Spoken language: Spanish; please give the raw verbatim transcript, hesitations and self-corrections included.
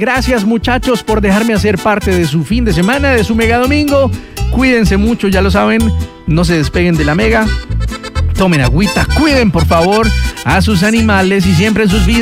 Gracias, muchachos, por dejarme hacer parte de su fin de semana, de su mega domingo. Cuídense mucho, ya lo saben, no se despeguen de la mega. Tomen agüita, cuiden por favor a sus animales y siempre en sus vidas